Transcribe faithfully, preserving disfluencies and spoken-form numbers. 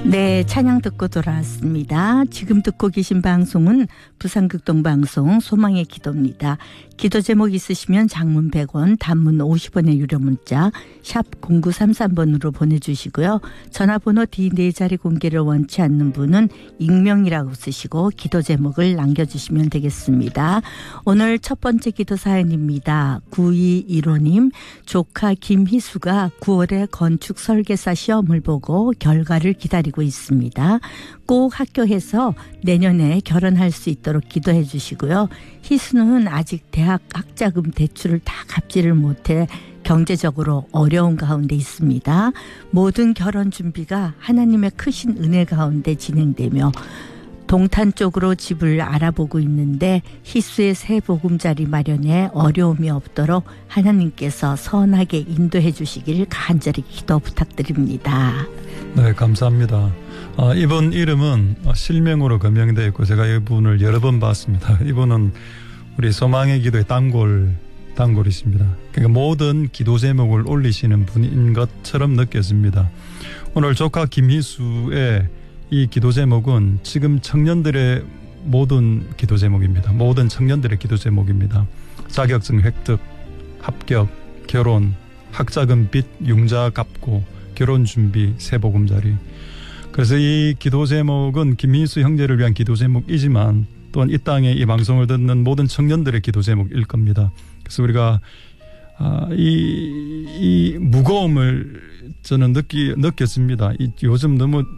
네, 찬양 듣고 돌아왔습니다. 지금 듣고 계신 방송은 부산극동방송 소망의 기도입니다. 기도 제목 있으시면 장문 백 원, 단문 오십 원의 유료 문자 샵 공구삼삼 번으로 보내주시고요. 전화번호 뒤 네 자리 공개를 원치 않는 분은 익명이라고 쓰시고 기도 제목을 남겨주시면 되겠습니다. 오늘 첫 번째 기도 사연입니다. 구이일오님, 조카 김희수가 구월에 건축 설계사 시험을 보고 결과를 기다리고 있습니다. 꼭 합격해서 내년에 결혼할 수 있도록 기도해 주시고요. 희수는 아직 대학 학자금 대출을 다 갚지를 못해 경제적으로 어려운 가운데 있습니다. 모든 결혼 준비가 하나님의 크신 은혜 가운데 진행되며 동탄 쪽으로 집을 알아보고 있는데 희수의 새 보금자리 마련에 어려움이 없도록 하나님께서 선하게 인도해 주시길 간절히 기도 부탁드립니다. 네, 감사합니다. 아, 이분 이름은 실명으로 거명되어 있고 제가 이분을 여러 번 봤습니다. 이분은 우리 소망의 기도의 단골, 단골이십니다. 그러니까 모든 기도 제목을 올리시는 분인 것처럼 느껴집니다. 오늘 조카 김희수의 이 기도 제목은 지금 청년들의 모든 기도 제목입니다. 모든 청년들의 기도 제목입니다. 자격증 획득, 합격, 결혼, 학자금 빚, 융자 갚고, 결혼 준비, 새 보금자리. 그래서 이 기도 제목은 김희수 형제를 위한 기도 제목이지만 또한 이 땅에 이 방송을 듣는 모든 청년들의 기도 제목일 겁니다. 그래서 우리가 아, 이, 이 무거움을 저는 느끼, 느꼈습니다. 이, 요즘 너무